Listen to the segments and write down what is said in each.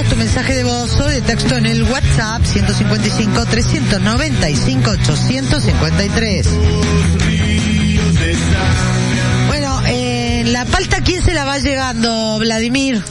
mandarnos tu mensaje de voz o de texto en el WhatsApp 155-395-853. Bueno, la palta, ¿quién se la va llegando, Vladimir?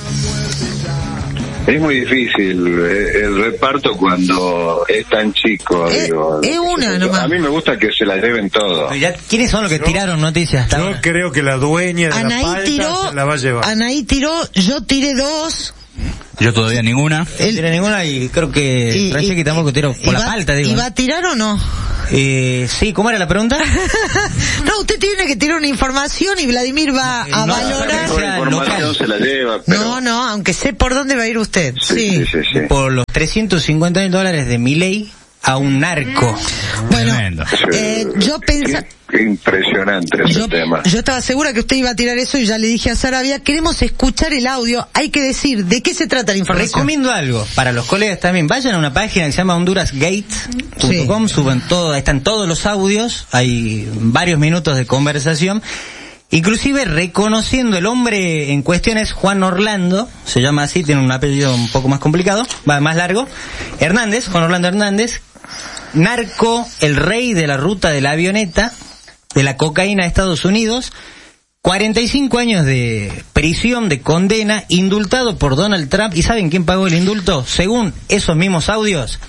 Es muy difícil el reparto cuando es tan chico, digo. Es una nomás. A mí me gusta que se la lleven todo. ¿Quiénes son los que tiraron noticias? Yo creo que la dueña de Anaí la palta se la va a llevar. Anaí tiró, yo tiré 2. Yo todavía ninguna. Tiré ninguna y creo que Rayeki tampoco tiró por la palta, digo. ¿Y va a tirar o no? Sí, ¿cómo era la pregunta? No, usted tiene que tirar una información y Vladimir va a valorar. La información se la lleva, pero... No, aunque sé por dónde va a ir usted. Sí. Por los $350,000 de Milei a un narco. Bueno, yo pensaba... Qué impresionante ese tema. Yo estaba segura que usted iba a tirar eso y ya le dije a Sarabia, queremos escuchar el audio, hay que decir de qué se trata la información. Recomiendo algo para los colegas también, vayan a una página que se llama hondurasgate.com, suben todo, están todos los audios, hay varios minutos de conversación, inclusive reconociendo el hombre en cuestión es Juan Orlando, se llama así, tiene un apellido un poco más complicado, más largo, Hernández, Juan Orlando Hernández, narco, el rey de la ruta de la avioneta, de la cocaína de Estados Unidos, 45 años de prisión, de condena, indultado por Donald Trump. ¿Y saben quién pagó el indulto? Según esos mismos audios,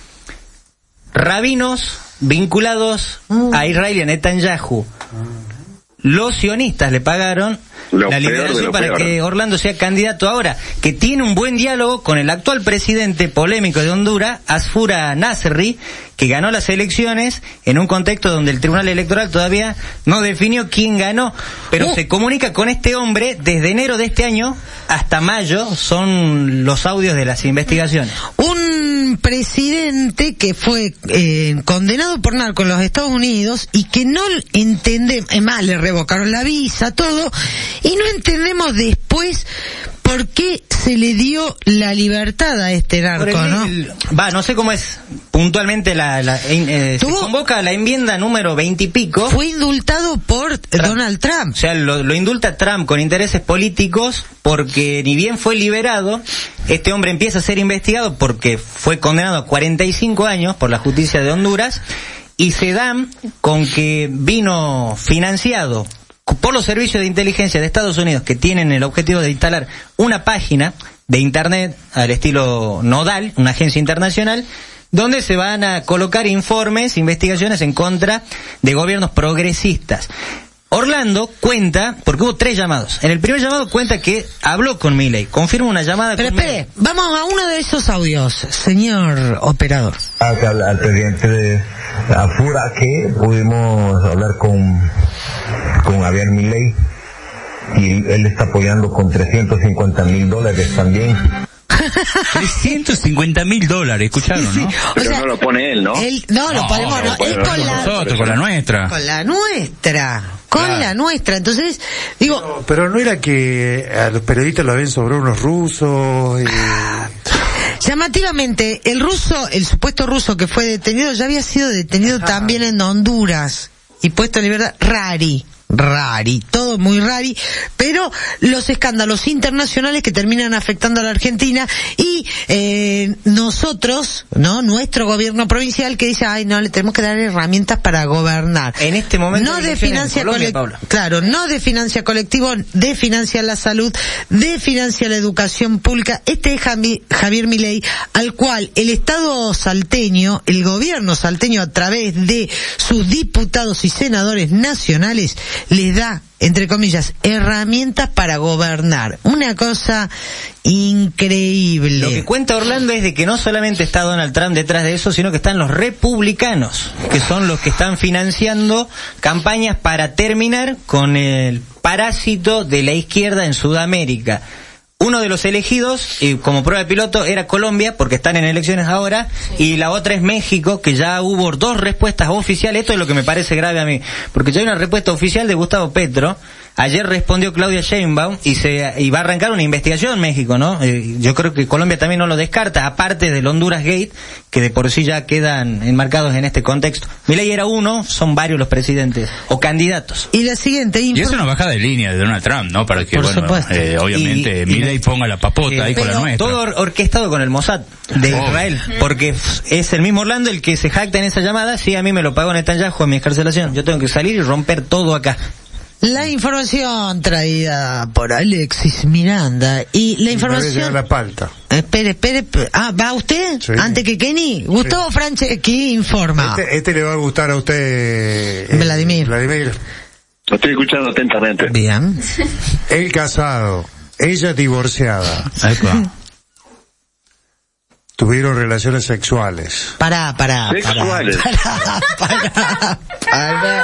rabinos vinculados a Israel y a Netanyahu. Los sionistas le pagaron la liberación para que Orlando sea candidato ahora, que tiene un buen diálogo con el actual presidente polémico de Honduras, Asfura Nasri, que ganó las elecciones en un contexto donde el Tribunal Electoral todavía no definió quién ganó, pero se comunica con este hombre desde enero de este año hasta mayo, son los audios de las investigaciones. Un presidente que fue condenado por narco en los Estados Unidos y que no entendemos, es más, le revocaron la visa, todo, y no entendemos después por qué se le dio la libertad a este narco, ¿no? No sé cómo es puntualmente se convoca la enmienda número 20 y pico. Fue indultado por Donald Trump. O sea, lo indulta Trump con intereses políticos porque ni bien fue liberado, este hombre empieza a ser investigado porque fue condenado a 45 años por la justicia de Honduras y se dan con que vino financiado por los servicios de inteligencia de Estados Unidos que tienen el objetivo de instalar una página de internet al estilo Nodal, una agencia internacional, donde se van a colocar informes, investigaciones en contra de gobiernos progresistas. Orlando cuenta, porque hubo 3 llamados. En el primer llamado cuenta que habló con Milei, confirma una llamada con Milei. Pero vamos a uno de esos audios, señor operador. Al presidente de Asfura que pudimos hablar con Javier Milei y él está apoyando con $350,000 también. $350,000, escucharon, ¿no? Pero o sea, no lo pone él, ¿no? Lo ponemos, no, es con nosotros, con la nuestra. Con la nuestra. Con la nuestra, entonces, digo... Pero no era que a los periodistas lo habían sobre unos rusos... Llamativamente, el supuesto ruso que fue detenido, ya había sido detenido también en Honduras y puesto en libertad. Rari, todo muy rari, pero los escándalos internacionales que terminan afectando a la Argentina y nosotros, ¿no? Nuestro gobierno provincial que dice, le tenemos que dar herramientas para gobernar. En este momento no desfinancia no desfinancia colectivo, desfinancia la salud, desfinancia la educación pública. Este es Javier Milei, al cual el Estado salteño, el gobierno salteño a través de sus diputados y senadores nacionales les da, entre comillas, herramientas para gobernar. Una cosa increíble. Lo que cuenta Orlando es de que no solamente está Donald Trump detrás de eso, sino que están los republicanos, que son los que están financiando campañas para terminar con el parásito de la izquierda en Sudamérica. Uno de los elegidos, como prueba de piloto, era Colombia, porque están en elecciones ahora, y la otra es México, que ya hubo 2 respuestas oficiales. Esto es lo que me parece grave a mí, porque ya hay una respuesta oficial de Gustavo Petro, Ayer respondió Claudia Sheinbaum y va a arrancar una investigación en México, ¿no? Yo creo que Colombia también no lo descarta, aparte del Honduras Gate, que de por sí ya quedan enmarcados en este contexto. Milei era uno, son varios los presidentes o candidatos. Y la siguiente y es una bajada de línea de Donald Trump, ¿no? Para que, obviamente, Milei ponga la papota ahí con la nuestra. Todo orquestado con el Mossad de Israel, porque es el mismo Orlando el que se jacta en esa llamada. Sí, a mí me lo pagó Netanyahu en mi escarcelación. Yo tengo que salir y romper todo acá. La información traída por Alexis Miranda y la información... la palta. Espere. ¿Va usted? Sí. Antes que Kenny. Gustavo Franceschi informa. Este le va a gustar a usted... Vladimir. Lo estoy escuchando atentamente. Bien. Él casado, ella divorciada. Tuvieron relaciones sexuales. Pará. Sexuales. Pará.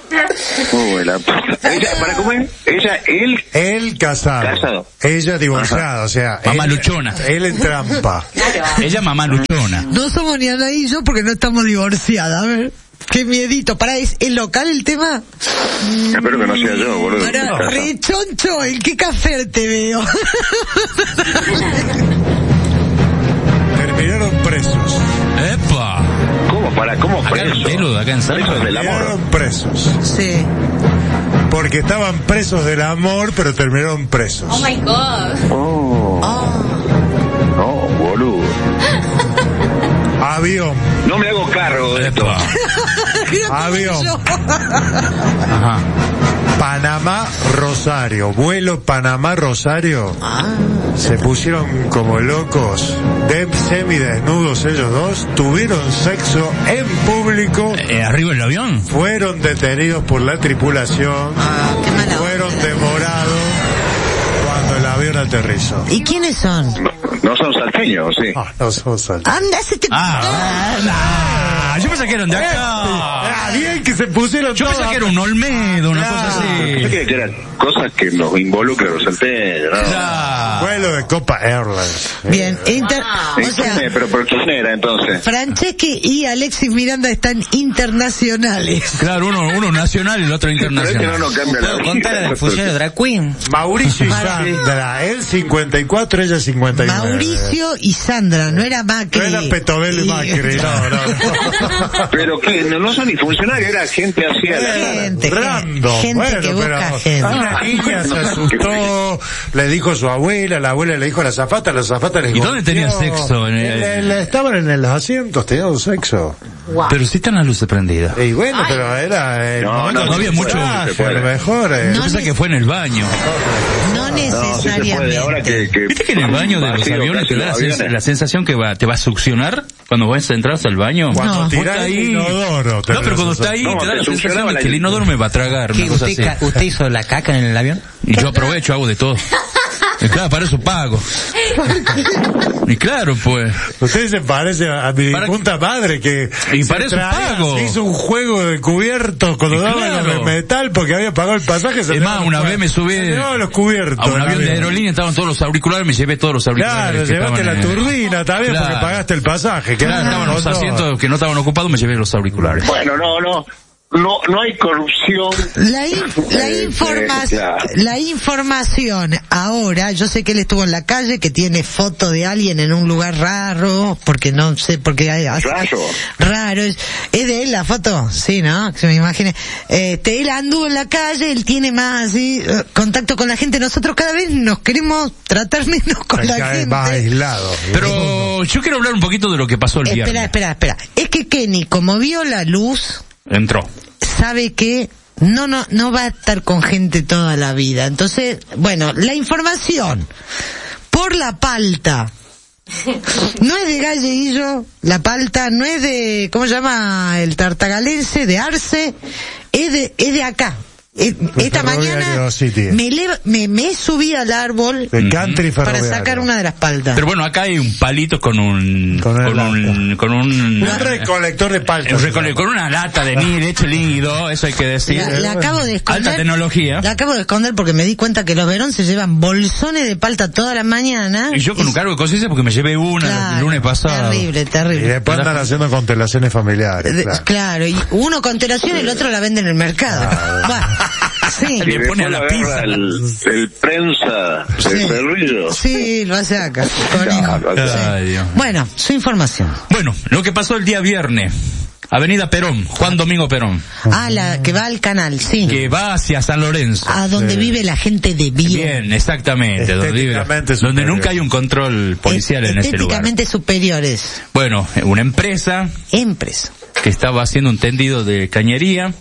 ¿Para cómo es? Él casado. Ella divorciada. Ajá. O sea, mamá luchona. Él en trampa. Ella mamá luchona. No somos ni Ana y yo porque no estamos divorciadas. A ver, qué miedito. Pará, ¿es el local el tema? Espero que no sea yo, boludo. Pará, rechoncho, ¿en qué café te veo? Terminaron presos. ¡Epa! ¿Cómo acá presos? Acá en Salto. Terminaron presos. Sí. Porque estaban presos del amor, pero terminaron presos. Oh my God. No, boludo. Avión. No me hago cargo de esto. Avión. Ajá. Panamá-Rosario. Vuelo Panamá-Rosario. Se pusieron como locos, semidesnudos ellos dos, tuvieron sexo en público. ¿Arriba del avión? Fueron detenidos por la tripulación. Qué mala fueron onda. demorados cuando el avión aterrizó. ¿Y quiénes son? No son salteños, sí. No son salteños. Anda, Yo pensé que eran de acá. Bien que se pusieron. Yo pensé que era un Olmedo, una cosa así. Que eran cosas que nos involucran los salteños, ¿no? Vuelo de Copa Airlines. Bien, ¿Pero por quién era entonces? Franceschi y Alexis Miranda están internacionales. Claro, uno nacional y el otro internacional. Pero es que no cambia la vida. Contar la difusión de Drag Queen. Mauricio y Sandra, él 54, ella 59. Mauricio y Sandra, no era Macri. No era Petobel y Macri, no. Pero que no son ni funcionarios, era gente así a la gente bueno, que busca gente. Una niña se asustó, le dijo a su abuela, la abuela le dijo a la azafata les ¿Y dónde tenía sexo? Estaban en los asientos, tenían sexo. Wow. Pero sí están las luces prendidas. Y bueno, pero era... No había mucho. A lo mejor... Yo pensé que fue en el baño. No necesariamente. Ahora ¿Viste que en el baño de los aviones te da la sensación que te va a succionar cuando vas a entrar al baño? Cuando tirás el inodoro. No, pero cuando está ahí te da la sensación de que el inodoro me va a tragar. ¿Usted hizo la caca en el avión? Y yo aprovecho, hago de todo. Y claro, para eso pago. Y claro, pues. Usted se parece a mi punta madre que... Y para eso pago. Se hizo un juego de cubiertos cuando daban el metal porque había pagado el pasaje. Es más, una vez me subí los cubiertos. A un avión de aerolínea, estaban todos los auriculares, me llevé todos los auriculares. Claro, llevaste la turbina también porque pagaste el pasaje. Claro, estaban los asientos que no estaban ocupados, me llevé los auriculares. Bueno, no hay corrupción. La información ahora, yo sé que él estuvo en la calle, que tiene foto de alguien en un lugar raro, porque no sé por qué hay raro. ¿Es de él la foto? Sí, ¿no? Que me imagine. Él anduvo en la calle, él tiene más así contacto con la gente. Nosotros cada vez nos queremos tratar menos con la gente. Más aislado. Pero yo quiero hablar un poquito de lo que pasó el viernes. Espera. Es que Kenny, como vio la luz, entró. Sabe que no va a estar con gente toda la vida. Entonces, bueno, la información por la palta no es de Galleguillo, la palta no es de, ¿cómo se llama? El tartagalense, de Arce, es de acá. Esta mañana me subí al árbol para sacar una de las paltas. Pero bueno, acá hay un palito con un recolector de paltas, con una lata de leche líquido, eso hay que decir. La acabo de esconder. Alta tecnología. La acabo de esconder porque me di cuenta que los Verón se llevan bolsones de palta toda la mañana. Y yo con un cargo de conciencia porque me llevé una el lunes pasado. Terrible. Y después andan haciendo constelaciones familiares. Claro, y uno constelación y el otro la vende en el mercado. Sí. Y Le pone a la después pizza. agarra el prensa del cerrillo. Sí, lo hace acá. Ay, Dios. Bueno, su información. Bueno, lo que pasó el día viernes. Avenida Perón, Juan Domingo Perón. La que va al canal, sí. Que va hacia San Lorenzo. A donde vive la gente de bien. Bien, exactamente. Donde nunca hay un control policial en ese lugar. Estéticamente superiores. Bueno, una empresa que estaba haciendo un tendido de cañería,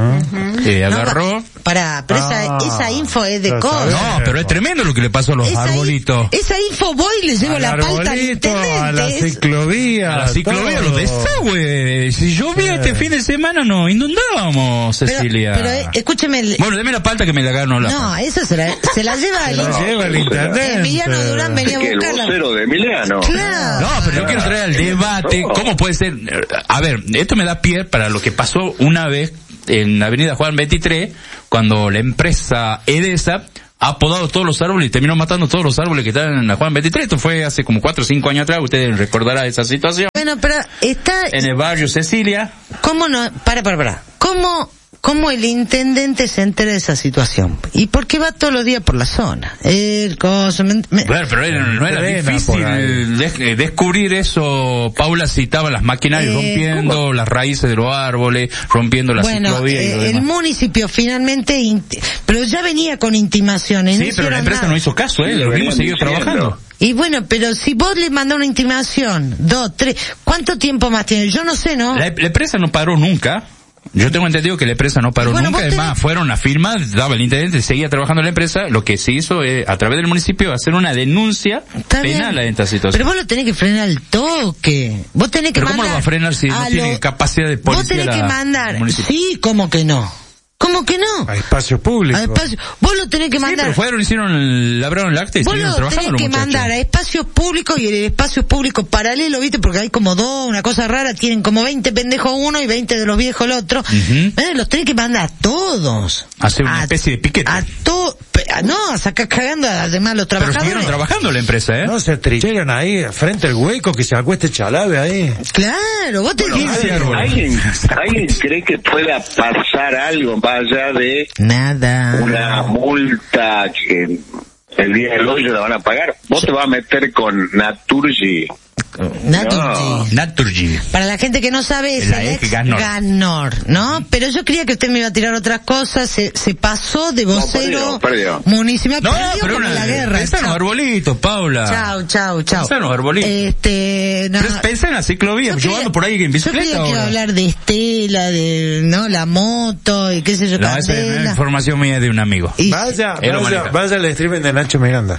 agarró... Pero esa info es de cosas. No, pero es tremendo lo que le pasó a los arbolitos. Esa info voy y le llevo la palta al intendente. A la ciclovía. A la ciclovía, los desagües. Si llovía este fin de semana nos inundábamos, Cecilia. Pero escúcheme. Bueno, deme la palta que me la gano. No, esa se la lleva el intendente. Emiliano Durán venía a buscarla. El vocero de Emiliano. Claro. No, pero yo quiero traer al debate. ¿Cómo puede ser? A ver, esto me da pie para lo que pasó una vez en la avenida Juan 23, cuando la empresa Edesa ha podado todos los árboles y terminó matando todos los árboles que estaban en la Juan 23. Esto fue hace como 4 o 5 años atrás, ustedes recordarán esa situación. Bueno, pero está... En el barrio Cecilia. ¿Cómo no? Para. ¿Cómo el intendente se entera de esa situación? ¿Y por qué va todos los días por la zona? Bueno, pero no era difícil descubrir eso. Paula citaba las maquinarias rompiendo las raíces de los árboles, rompiendo las ciclovías y lo demás. El municipio finalmente, pero ya venía con intimaciones. Sí, pero la empresa no hizo caso, los mismos siguió trabajando. Y bueno, pero si vos le mandás una intimación, 2, 3, ¿cuánto tiempo más tiene? Yo no sé, ¿no? La empresa no paró nunca. Yo tengo entendido que la empresa no paró nunca, además fueron a firma, daba el intendente, seguía trabajando la empresa, lo que se hizo es, a través del municipio, hacer una denuncia penal a esta situación. Pero vos lo tenés que frenar al toque, vos tenés que mandar... ¿Pero cómo lo va a frenar si no tiene capacidad de policía? Vos tenés que mandar, sí, ¿cómo que no? ¿Cómo que no? A espacio público. Vos lo tenés que mandar. Sí, pero fueron, labraron el acta y siguieron trabajando. Vos lo tenés que mandar a espacios públicos y el espacio público paralelo, ¿viste? Porque hay como una cosa rara, tienen como 20 pendejos uno y 20 de los viejos el otro. Los tenés que mandar a todos. Hacer una especie de piquete. A sacar cagando además los trabajadores. Pero siguieron trabajando la empresa, No se trincheran ahí, frente al hueco, que se acueste Chalabe ahí. Claro, vos tenés que... ¿Alguien cree que pueda pasar algo más allá de nada, una multa que el día del hoyo la van a pagar? Vos te vas a meter con Naturgy. Naturgy. Para la gente que no sabe, es el ex Ganor, ¿no? Pero yo creía que usted me iba a tirar otras cosas, se pasó de vocero municipal, pero la guerra. Pensá en los arbolitos, Paula. Chau. Pensá en los arbolitos. Pensá en la ciclovía, yo ando por ahí en bicicleta. Yo creía que iba a hablar de Estela, la moto y qué sé yo. No, esa es información mía de un amigo. Vaya al streaming de Nacho Miranda.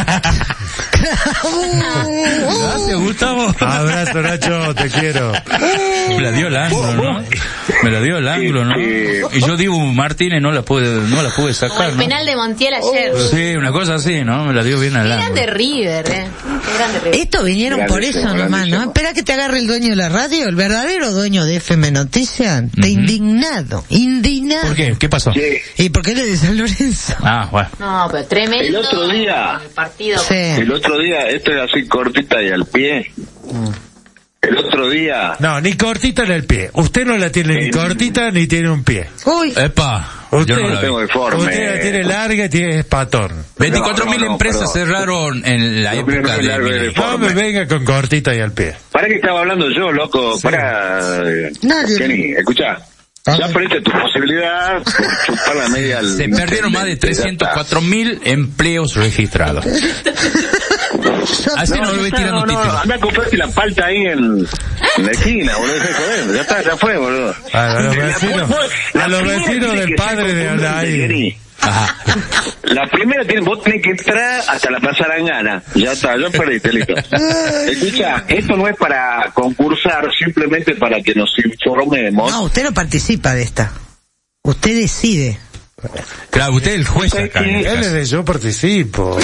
Gracias, Gustavo. Abrazo, Nacho, te quiero. Me la dio el ángulo, ¿no? Y yo digo Martínez no la pude sacar. Como el penal de Montiel ayer. Sí, una cosa así, ¿no? Me la dio bien al ángulo. Grande River, Estos vinieron por eso nomás, ¿no? Espera que te agarre el dueño de la radio, el verdadero dueño de FM Noticias. Indignado. ¿Por qué? ¿Qué pasó? Sí. ¿Y por qué le de San Lorenzo? Bueno. No, pero tremendo. El otro día, esto es así cortita y al pie. El otro día... No, ni cortita en el pie. Usted no la tiene ni cortita ni tiene un pie. Uy. Epa. Usted yo no la tengo deforme. Usted la tiene larga y tiene patón. 24.000 empresas cerraron en la época de... No me venga con cortita y al pie. ¿Para qué estaba hablando yo, loco? Sí. Kenny, escuchá. Ya perdiste tu posibilidad por chupar la media al... Se perdieron más de 304.000 empleos registrados. Así no lo voy tirando títulos. Anda a comprarte la palta ahí en la esquina, boludo. Ya está, ya fue, boludo. A los vecinos del padre de Aldair. Ajá. La primera vos tenés que entrar hasta la Plaza Arangana. Ya está, ya perdiste, listo. Escucha, esto no es para concursar, simplemente para que nos informemos. No, usted no participa de esta. Usted decide. Claro, usted es el juez acá. Él es de yo participo.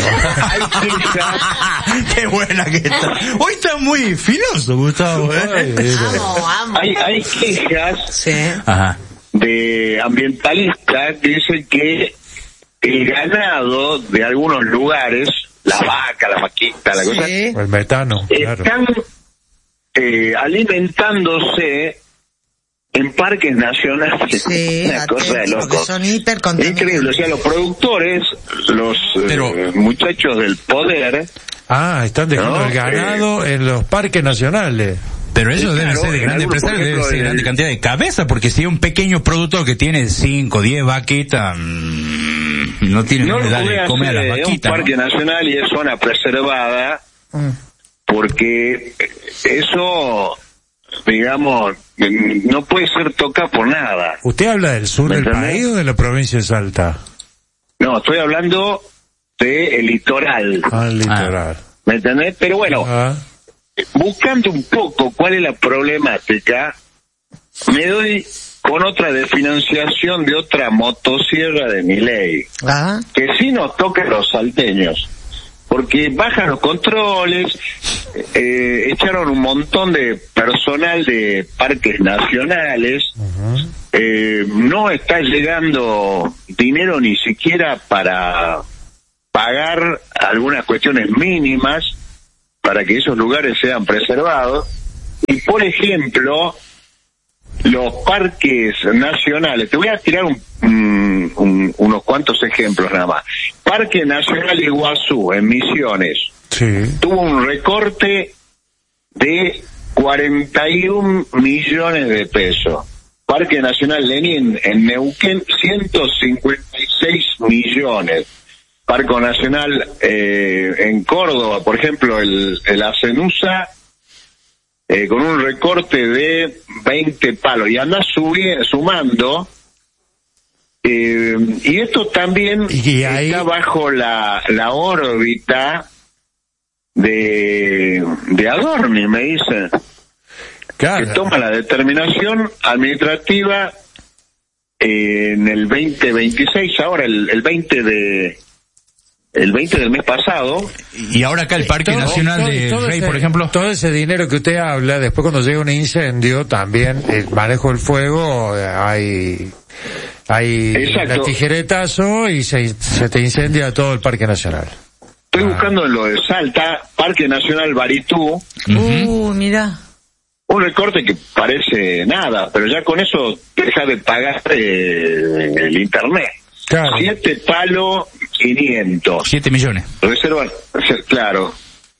Qué buena que está. Hoy está muy filoso, Gustavo. Hay quejas Ajá. de ambientalistas que dicen que el ganado de algunos lugares, la vaca, la vaquita, la cosa, el metano, están alimentándose en parques nacionales. Sí, una cosa de loco. Son hipercontaminantes. Increíble, o sea, los productores, los muchachos del poder... están dejando el ganado en los parques nacionales. Pero eso debe ser de grande empresario, debe ser de grande cantidad de cabeza, porque si un pequeño productor que tiene 5, 10 vaquitas, no tiene necesidad de comer a las vaquitas. Es un parque nacional y es zona preservada, porque eso, digamos, no puede ser tocado por nada. ¿Usted habla del sur del país o de la provincia de Salta? No, estoy hablando del litoral. El litoral. ¿Me entendés? Pero bueno, buscando un poco cuál es la problemática, me doy con otra desfinanciación de otra motosierra de Milei, que sí nos toca a los salteños, porque bajan los controles, echaron un montón de personal de parques nacionales, no está llegando dinero ni siquiera para pagar algunas cuestiones mínimas para que esos lugares sean preservados. Y por ejemplo, los parques nacionales, te voy a tirar unos cuantos ejemplos nada más. Parque Nacional Iguazú en Misiones tuvo un recorte de 41 millones de pesos. Parque Nacional Lenin en Neuquén, 156 millones. Parque Nacional en Córdoba, por ejemplo, el Acenusa, con un recorte de 20 palos, y anda sumando, y esto también está bajo la órbita de Adorni, me dicen, que toma la determinación administrativa en el 2026, ahora el 20 del mes pasado. Y ahora acá el Parque Nacional de Rey, por ejemplo. Todo ese dinero que usted habla, después cuando llega un incendio, también el manejo del fuego, hay un tijeretazo y se te incendia todo el Parque Nacional. Estoy buscando en lo de Salta, Parque Nacional Baritú. Mira. Un recorte que parece nada, pero ya con eso deja de pagar el internet. 7 palos 500. 7 millones. Reserva, claro.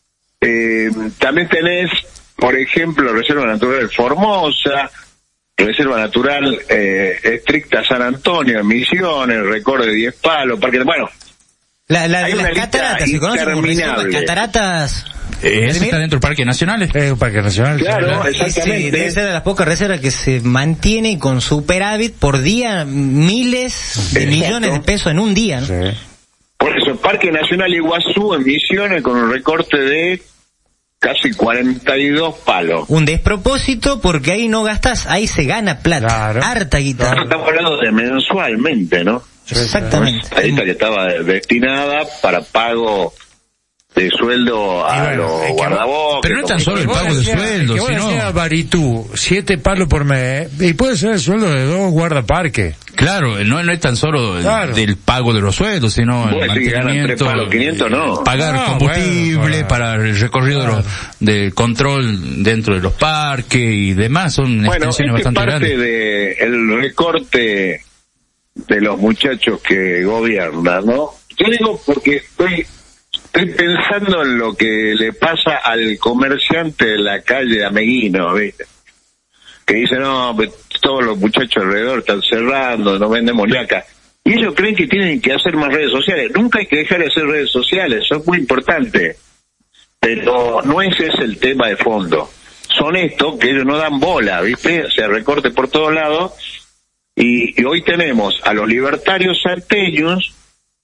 También tenés, por ejemplo, Reserva Natural Formosa, Reserva Natural Estricta San Antonio, en Misiones, recorte de 10 palos, parque, bueno. La de las cataratas, ¿se conoce como reserva cataratas? ¿Eso está dentro del Parque Nacional? Es un Parque Nacional. Claro, exactamente. Sí, debe ser de las pocas reservas que se mantiene con superávit por día, miles de millones de pesos en un día, ¿no? Sí. Por eso, Parque Nacional Iguazú en Misiones con un recorte de casi 42 palos. Un despropósito porque ahí no gastas, ahí se gana plata, harta guitarra. Estamos hablando de mensualmente, ¿no? Exactamente. Ahí está, que estaba destinada para pago de sueldo a los guardabosques. Pero no es tan solo el pago de sueldo, sino Baritú, 7 palos por mes, y puede ser el sueldo de 2 guardaparques. Claro, no es tan solo del pago de los sueldos, sino el mantenimiento, 3 palos 500, no. Pagar combustible para el recorrido del control dentro de los parques y demás, son extensiones bastante grandes. Parte de el recorte de los muchachos que gobiernan, ¿no? Yo digo porque estoy pensando en lo que le pasa al comerciante de la calle Ameguino, ¿viste? Que dice, no, todos los muchachos alrededor están cerrando, no vendemos ni acá. Y ellos creen que tienen que hacer más redes sociales. Nunca hay que dejar de hacer redes sociales, son muy importantes. Pero no ese es el tema de fondo. Son estos que ellos no dan bola, ¿viste? Se recorte por todos lados. Y hoy tenemos a los libertarios salteños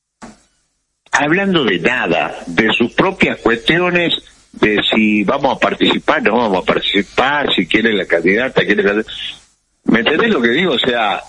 hablando de nada, de sus propias cuestiones, de si vamos a participar, no vamos a participar, si quiere la candidata, ¿me entendés lo que digo? O sea,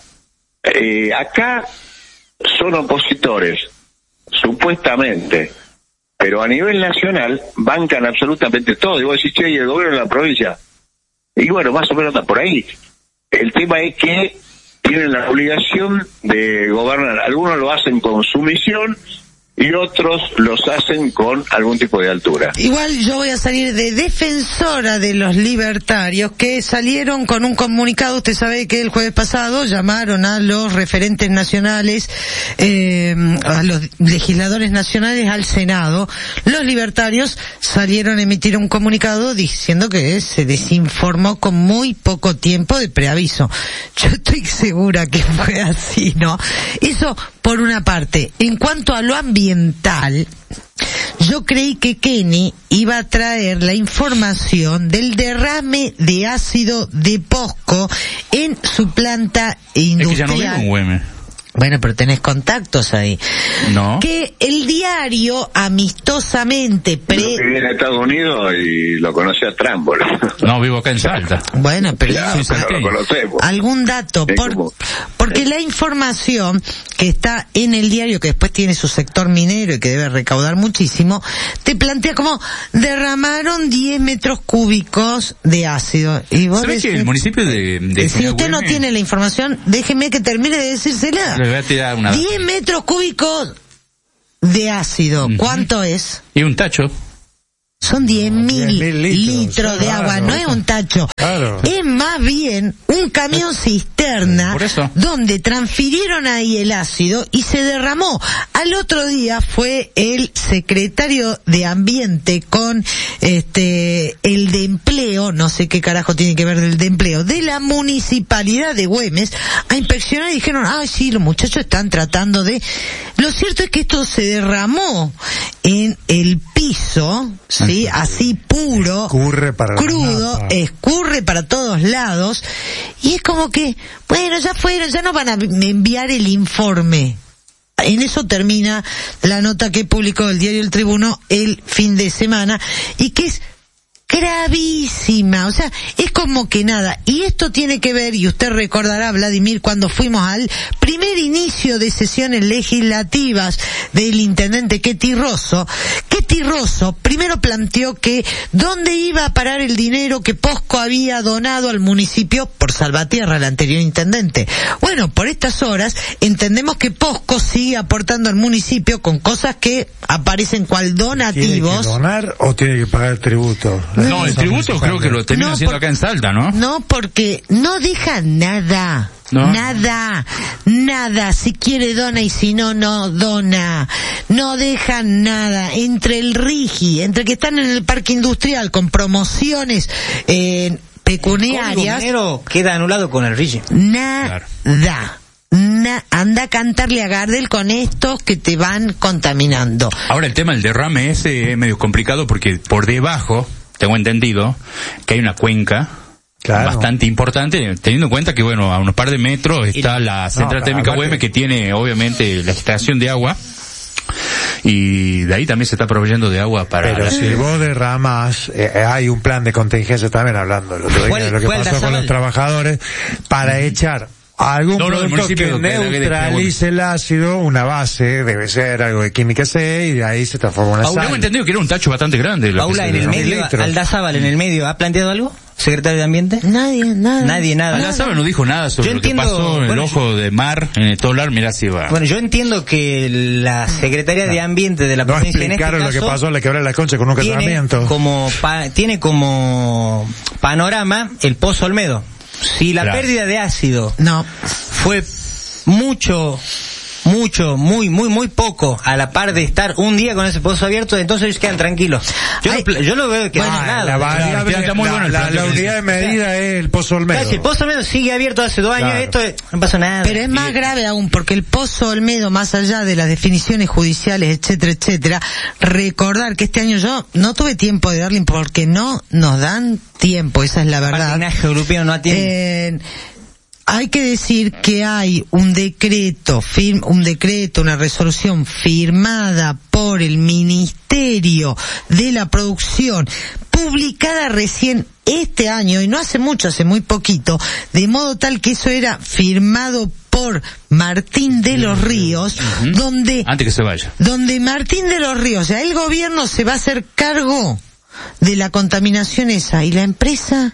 acá son opositores, supuestamente, pero a nivel nacional bancan absolutamente todo. Y vos decís, che, ¿y el gobierno de la provincia? Y bueno, más o menos está por ahí. El tema es que tienen la obligación de gobernar. Algunos lo hacen con sumisión y otros los hacen con algún tipo de altura. Igual yo voy a salir de defensora de los libertarios que salieron con un comunicado. Usted sabe que el jueves pasado llamaron a los referentes nacionales, a los legisladores nacionales al Senado. Los libertarios salieron a emitir un comunicado diciendo que se desinformó con muy poco tiempo de preaviso. Yo estoy segura que fue así, ¿no? Eso por una parte. En cuanto a lo ambiental, yo creí que Kenny iba a traer la información del derrame de ácido de POSCO en su planta industrial. Es que ya no vivo en Güemes. Bueno, pero tenés contactos ahí. No. Que el diario amistosamente Yo viví en Estados Unidos y lo conocí a Trump, boludo. No, vivo acá en Salta. Bueno, pero Claro, pero lo conocemos. algún dato, porque la información que está en el diario, que después tiene su sector minero y que debe recaudar muchísimo, te plantea como derramaron 10 metros cúbicos de ácido. Y vos ¿Sabés que el municipio de si usted no tiene la información, déjeme que termine de decírsela. Le voy a tirar una 10 metros cúbicos de ácido, ¿cuánto es? Y un tacho. Son 10.000 litros de claro. agua, no es un tacho. Claro. Es más bien un camión cisterna Por eso. donde transfirieron ahí el ácido y se derramó. Al otro día fue el secretario de Ambiente con el de Empleo, no sé qué carajo tiene que ver del de Empleo, de la Municipalidad de Güemes, a inspeccionar y dijeron, sí, los muchachos están tratando de... Lo cierto es que esto se derramó en el piso, ¿sí? Así puro, crudo, escurre para todos lados, y es como que, bueno, ya fueron, ya no van a enviar el informe. En eso termina la nota que publicó el diario El Tribuno el fin de semana, y que es gravísima, o sea, es como que nada. Y esto tiene que ver, y usted recordará, Vladimir, cuando fuimos al primer inicio de sesiones legislativas del intendente Ketty Rosso primero planteó que dónde iba a parar el dinero que POSCO había donado al municipio por Salvatierra, el anterior intendente. Bueno, por estas horas entendemos que POSCO sigue aportando al municipio con cosas que aparecen cual donativos. ¿Tiene que donar o tiene que pagar el tributo? No, el tributo creo que lo termina haciendo acá en Salta, ¿no? No, porque no deja nada. ¿No? Nada, si quiere dona y si no, no dona. No dejan nada. Entre el RIGI, entre que están en el parque industrial con promociones pecuniarias. El dinero queda anulado con el RIGI. Nada. Anda a cantarle a Gardel con estos que te van contaminando. Ahora el tema del derrame ese es medio complicado porque por debajo, tengo entendido, que hay una cuenca. Claro. Bastante importante, teniendo en cuenta que, bueno, a unos par de metros está la central térmica Güemes, que tiene, obviamente, la extracción de agua, y de ahí también se está proveyendo de agua para... Pero si vos derramas, hay un plan de contingencia también, hablando de lo que pasó con los trabajadores, para echar algún producto que neutralice el ácido, una base, debe ser algo de química C, y de ahí se transforma en una sal. Tengo entendido que era un tacho bastante grande. Paula, en el medio, Aldazábal en el medio, ¿ha planteado algo? ¿Secretario de Ambiente? Nadie, nada. Aldazábal no dijo nada sobre lo que pasó en el ojo de mar, en el Tolar, mirá si va. Bueno, yo entiendo que la Secretaría de Ambiente de la provincia en este caso... No explicaron lo que pasó, le quebraron la concha con un casamiento. Tiene como panorama el Pozo Olmedo. Si la pérdida de ácido fue muy poco a la par de estar un día con ese pozo abierto, entonces ellos quedan tranquilos. Yo lo veo que la unidad de medida es el Pozo Olmedo. Si el Pozo Olmedo sigue abierto hace 2 años, esto no pasa nada. Pero es más grave aún, porque el Pozo Olmedo, más allá de las definiciones judiciales, etcétera, recordar que este año yo no tuve tiempo de darle, porque no nos dan tiempo, esa es la verdad. El patinaje europeo no atiende. Hay que decir que hay un decreto, una resolución firmada por el Ministerio de la Producción, publicada recién este año, y no hace mucho, hace muy poquito, de modo tal que eso era firmado por Martín de los Ríos, donde... Antes que se vaya. Donde Martín de los Ríos, o sea, el gobierno se va a hacer cargo de la contaminación esa, y la empresa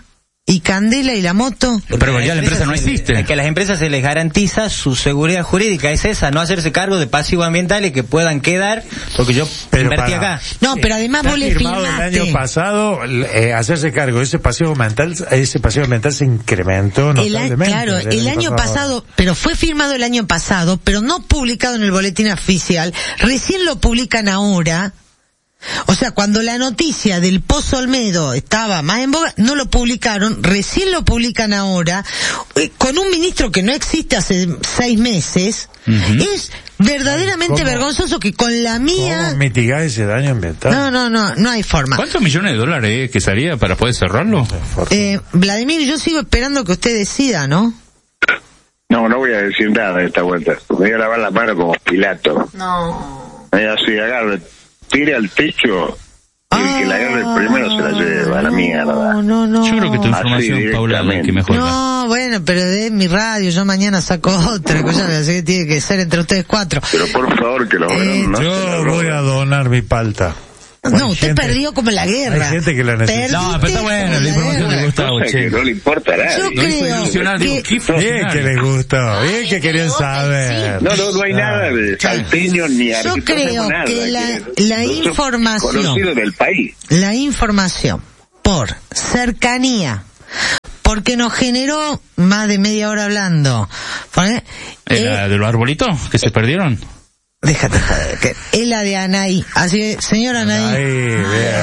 ¿Y Candela y la moto? Pero ya la empresa no existe. Que a las empresas se les garantiza su seguridad jurídica, es esa, no hacerse cargo de pasivos ambientales que puedan quedar, porque yo invertí acá. No, pero además vos le firmaste. El año pasado, hacerse cargo de ese pasivo ambiental se incrementó notablemente. Claro, el año pasado, pero fue firmado el año pasado, pero no publicado en el boletín oficial, recién lo publican ahora. O sea, cuando la noticia del Pozo Olmedo estaba más en boga, no lo publicaron, recién lo publican ahora, con un ministro que no existe hace 6 meses. Es verdaderamente vergonzoso que con la mía... ¿Cómo mitigar ese daño ambiental? No hay forma. ¿Cuántos millones de dólares que sería para poder cerrarlo? Vladimir, yo sigo esperando que usted decida, ¿no? No voy a decir nada de esta vuelta. Me voy a lavar la mano como Pilato. No. Me voy a así, agarre, tire al techo y el que la agarre primero se la lleva a la mierda. No. Yo creo que tu información, Paula, es la que mejor. No, bueno, pero de mi radio, yo mañana saco otra cosa, así que tiene que ser entre ustedes 4. Pero por favor que lo vean. Yo voy a donar mi palta. No, usted perdió como en la guerra. Hay gente que la necesita. No, pero está bueno, la información le gusta a que no le importa a nadie. Yo creo bien que les gustó, bien que querían saber. No hay nada de salteño ni yo creo que la información conocido del país. La información por cercanía, porque nos generó más de media hora hablando. ¿De los arbolitos que se perdieron? Déjate, es la de Anaí. Así que, señora Anaí.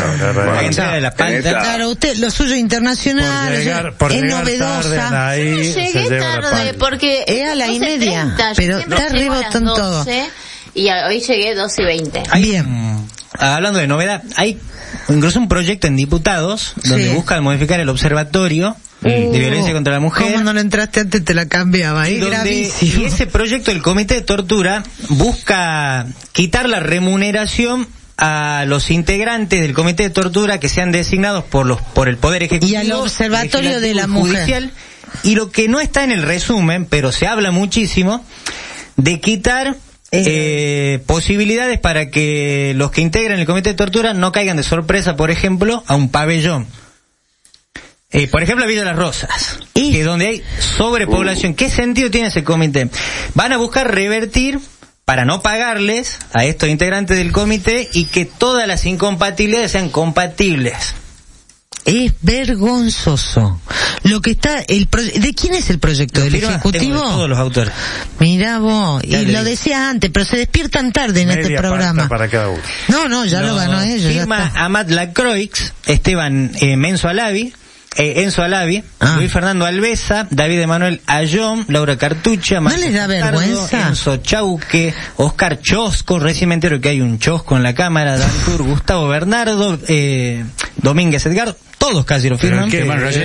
Claro, usted, lo suyo internacional, es novedosa. Llegué tarde, porque es a la 1:30, pero está rebotón todo. Y hoy llegué 12:20. Bien. Hablando de novedad, hay incluso un proyecto en diputados donde buscan modificar el observatorio de violencia contra la mujer. ¿Cómo no lo entraste antes? Te la cambiaba. Es gravísimo. Y ese proyecto del Comité de Tortura busca quitar la remuneración a los integrantes del Comité de Tortura que sean designados por el Poder Ejecutivo y al Observatorio de la Mujer. Y lo que no está en el resumen, pero se habla muchísimo, de quitar posibilidades para que los que integran el Comité de Tortura no caigan de sorpresa, por ejemplo, a un pabellón. Por ejemplo, Villa Las Rosas, que donde hay sobrepoblación. ¿Qué sentido tiene ese comité? Van a buscar revertir para no pagarles a estos integrantes del comité y que todas las incompatibilidades sean compatibles. Es vergonzoso. Lo que está ¿de quién es el proyecto? ¿Del Ejecutivo? De todos los autores. Mirá vos, y lo decías antes, pero se despiertan tarde en este programa. Para cada uno. No, ya lo ganó ellos. Firma Amat Lacroix, Esteban Enzo Alavi, Luis Fernando Alvesa, David Emanuel Ayón, Laura Cartucha, ¿no les da vergüenza? Enzo Chauque, Oscar Chosco, recién me entero que hay un Chosco en la Cámara, Dantur, Gustavo Bernardo, Domínguez Edgardo, todos casi lo firman. Un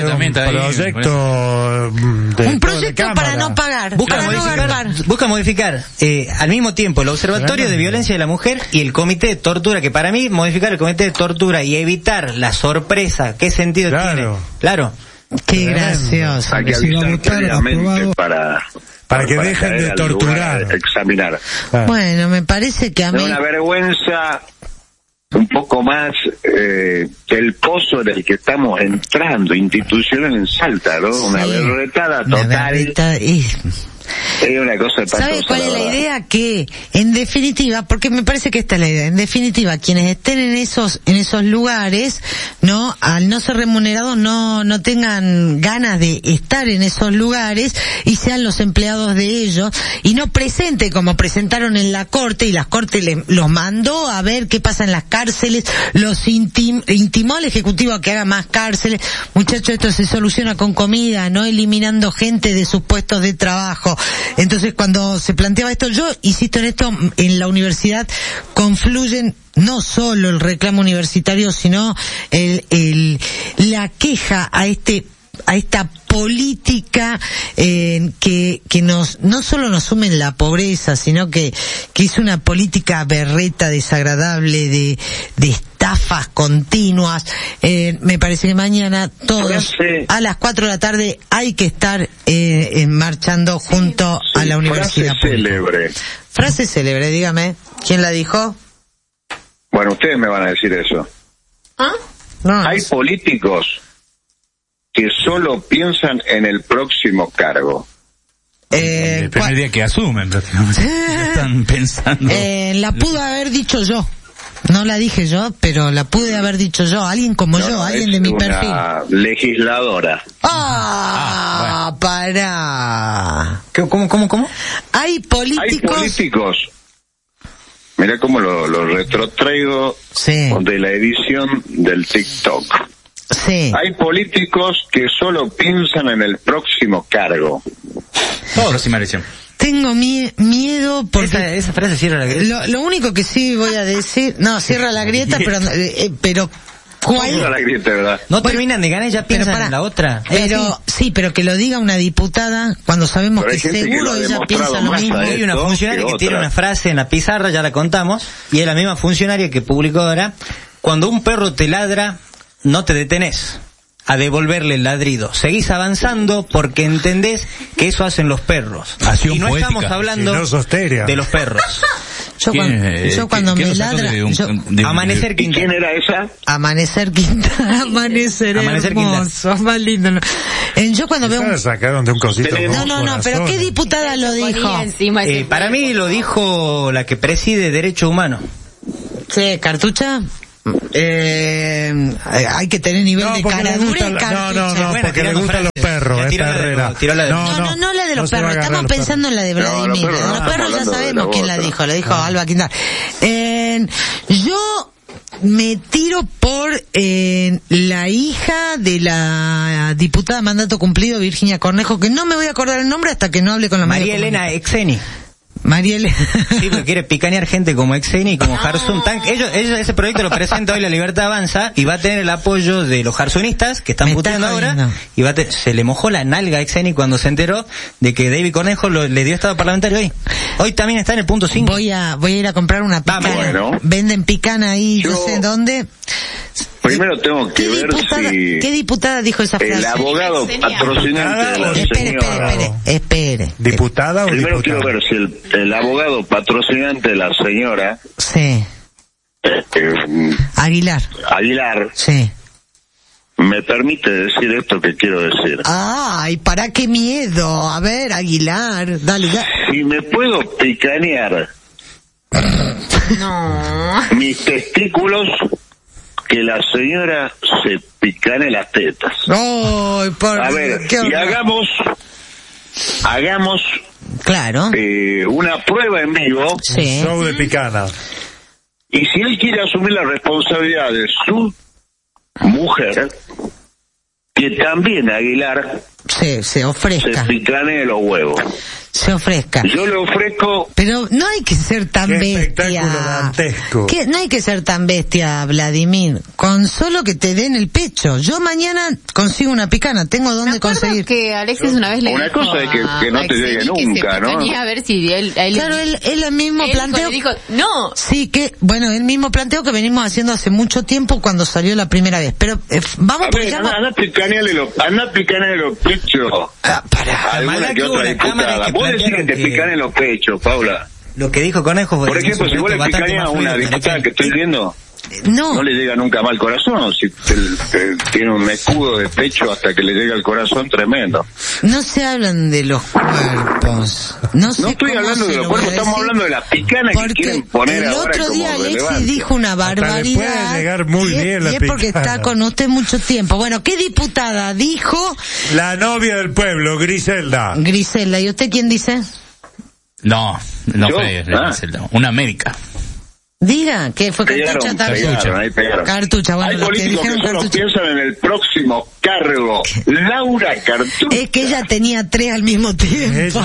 proyecto para no pagar. Busca modificar al mismo tiempo el Observatorio de Violencia de la Mujer y el Comité de Tortura, que para mí modificar el Comité de Tortura y evitar la sorpresa, ¿qué sentido tiene? Claro. Qué gracioso. Hay que avisar previamente para que dejen de torturar. Examinar. Bueno, me parece que a mí... Es una vergüenza un poco más del pozo en el que estamos entrando, institucional en Salta, ¿no? Una berretada total. Es una cosa espantosa. ¿Sabe cuál es la idea? Que, en definitiva, porque me parece que esta es la idea, en definitiva, quienes estén en esos lugares, ¿no? Al no ser remunerados, no tengan ganas de estar en esos lugares y sean los empleados de ellos y no presenten como presentaron en la corte, y la corte los mandó a ver qué pasa en las cárceles, los intimó al Ejecutivo a que haga más cárceles. Muchachos, esto se soluciona con comida, no eliminando gente de sus puestos de trabajo. Entonces, cuando se planteaba esto, yo insisto en esto, en la universidad confluyen no solo el reclamo universitario, sino la queja a esta política que no solo nos sume en la pobreza, sino que es una política berreta, desagradable, de estafas continuas. Me parece que mañana todos a las 4 de la tarde hay que estar marchando junto a la universidad pública. Frase célebre, dígame. ¿Quién la dijo? Bueno, ustedes me van a decir eso. ¿Ah? No, hay políticos que solo piensan en el próximo cargo. El primer día que asumen, prácticamente. Están pensando. La pude haber dicho yo. No la dije yo, pero la pude haber dicho yo. Alguien como yo, alguien de mi perfil. Legisladora. Bueno. Pará. ¿Cómo? Hay políticos. Mirá cómo lo retrotraigo de la edición del TikTok. Sí. Hay políticos que solo piensan en el próximo cargo. Próxima elección. Tengo miedo porque esa frase cierra la grieta. Lo único que sí voy a decir, no, cierra la grieta, pero ¿cuál? Cierra la grieta, ¿verdad? No terminan de ganar, ya piensan en la otra. Pero sí, pero que lo diga una diputada cuando sabemos que seguro ella piensa lo mismo. Hay una funcionaria que tiene una frase en la pizarra, ya la contamos, y es la misma funcionaria que publicó ahora: cuando un perro te ladra, no te detenés a devolverle el ladrido. Seguís avanzando porque entendés que eso hacen los perros. Acción y no poética. Estamos hablando de los perros. Yo cuando me ladra... Amanecer Quintana. ¿Quién era esa? Amanecer Quintana. Amanecer hermoso. Más lindo. Yo cuando veo... sacaron de un cosito. No, pero ¿qué diputada lo dijo? Para mí lo dijo la que preside Derecho Humano. Sí, Cartucha. Hay que tener nivel de caradura. No, porque le gustan los perros, Herrera. No, la de los perros. Estamos pensando en la de Vladimir. Los perros ya sabemos quién la dijo. La dijo Alba Quintana. Yo me tiro por la hija de la diputada mandato cumplido, Virginia Cornejo, que no me voy a acordar el nombre hasta que no hable con la María Elena Exeni. Marielle. Sí, porque quiere picanear gente como Exeni y como Harsun. Ese proyecto lo presenta hoy La Libertad Avanza y va a tener el apoyo de los harsunistas que están puteando ahora. Y se le mojó la nalga a Exeni cuando se enteró de que David Cornejo le dio estado parlamentario hoy. Hoy también está en el punto 5. Voy a ir a comprar una picana. Bueno. Venden picana ahí, no sé dónde. Primero tengo que ver si... ¿Qué diputada dijo esa frase? El abogado patrocinante de la señora... Espere. ¿Diputada o primero diputada? Quiero ver si el abogado patrocinante de la señora... Sí. Aguilar. Sí. Me permite decir esto que quiero decir. Ay, para qué miedo. A ver, Aguilar, dale. Si me puedo picanear mis testículos, que la señora se picane las tetas. A ver, y hagamos claro una prueba en vivo. Sí. Show de picana. Y si él quiere asumir la responsabilidad de su mujer, que también Aguilar se ofrezca, se picane los huevos. Se ofrezca. Yo le ofrezco. Pero no hay que ser tan bestia. No hay que ser tan bestia, Vladimir. Con solo que te den el pecho. Yo mañana consigo una picana. Tengo dónde conseguir. Que Alexis una vez le dijo. Una cosa es que no te llegue nunca, ¿no? A ver si él claro, él mismo planteó. Dijo, no. Sí, él mismo planteó que venimos haciendo hace mucho tiempo cuando salió la primera vez. Pero vamos a ver, anda picanearle los pechos. Alguna que otra diputada. Vos decís que te pican en los pechos, Paula. Lo que dijo Conejo fue... Por ejemplo, si vos le picaneas a una diputada que estoy viendo, no le llega nunca mal corazón. Si tiene un escudo de pecho hasta que le llega al corazón, tremendo. No se hablan de los cuerpos. No estoy hablando de los cuerpos, estamos hablando de la picana que quieren poner ahora como el otro día Alexis relevante. dijo una barbaridad. Le puede llegar muy bien la picana. Es porque está con usted mucho tiempo. Bueno, ¿qué diputada dijo? La novia del pueblo, Griselda. Griselda, ¿y usted quién dice? No fue Griselda. Una médica. Diga, que fue Cartucha. Bueno, hay políticos que solo piensan en el próximo cargo. Laura Cartucha. Es que ella tenía 3 al mismo tiempo.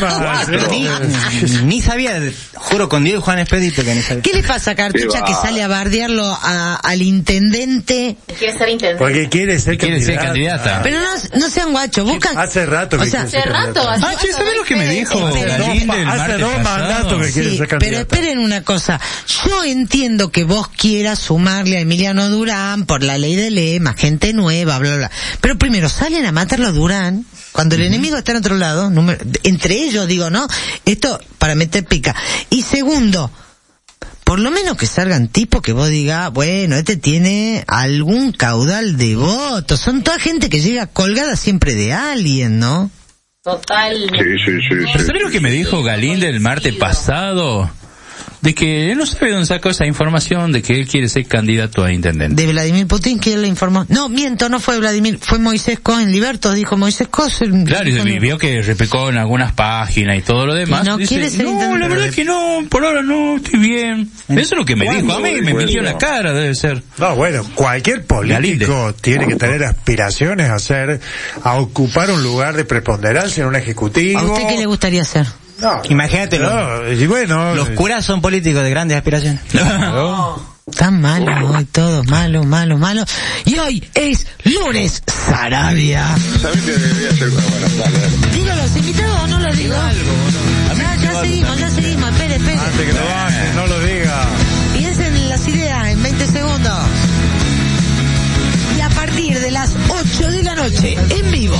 Ni sabía, juro con Dios y Juan Expedito que ni sabía. ¿Qué le pasa a Cartucha que sale a bardearlo al intendente? Quiere ser intendente. Porque quiere ser candidata. Pero no sean guachos, buscan... Hace rato que ¿sabes lo que me dijo? Hace 2 mandatos que quiere ser candidata. Pero esperen una cosa. Yo entiendo que vos quieras sumarle a Emiliano Durán por la ley de lema, gente nueva, bla, bla. Pero primero salen a matarlo a Durán cuando el enemigo está en otro lado, entre ellos digo, ¿no? Esto para meter pica. Y segundo, por lo menos que salgan tipos que vos digas, bueno, este tiene algún caudal de votos. Son toda gente que llega colgada siempre de alguien, ¿no? Total. Sí. ¿Sabés lo que me dijo Galíndez el martes pasado? De que él no sabe dónde sacó esa información de que él quiere ser candidato a intendente. De Vladimir Putin, que él le informó. No, miento, no fue Vladimir, fue Moisés Cohen Libertos, dijo Moisés Cohen. Claro, y vio que replicó en algunas páginas y todo lo demás. No, dice, quiere ser no, la verdad es que no, por ahora no, estoy bien. Eso es lo que me dijo, a mí me mintió la cara, debe ser. No, bueno, cualquier político tiene que tener aspiraciones a ocupar un lugar de preponderancia en un ejecutivo. ¿A usted qué le gustaría hacer? No, imagínate, y bueno, los curas son políticos de grandes aspiraciones. Tan malo hoy, todos malo. Y hoy es lunes, Sarabia. ¿Sabes qué debería ser? Bueno, dale. ¿Digo los invitados o no los digo? Ya seguimos, espere. Antes que lo baje, no lo diga. Piensen en las ideas en 20 segundos. Y a partir de las 8 de la noche, en vivo,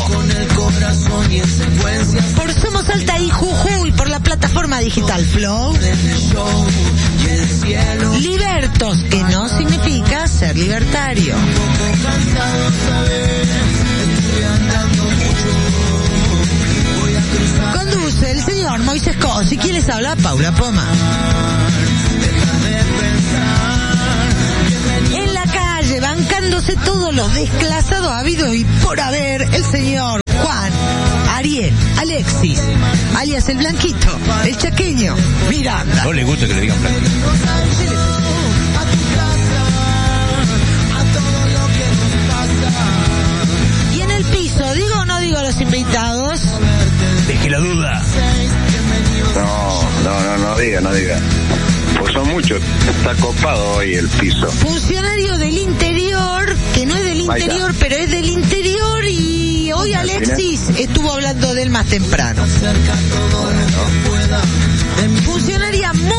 por Somos Alta y Jujuy, por la plataforma digital Flow, Libertos, que no significa ser libertario. Conduce el señor Moisés Cos, y quien les habla, Paula Poma. En la calle, bancándose todos los desclasados habidos y por haber, el señor Juan Ariel Alexis, alias el Blanquito, el Chaqueño, Miranda. No le gusta que le digan Blanquito. Y en el piso, ¿digo o no digo a los invitados? Deje la duda. No diga. Pues son muchos, está copado hoy el piso. Funcionario del interior, que no es del interior, pero es del interior, y hoy Alexis estuvo hablando de él más temprano. Funcionaria muy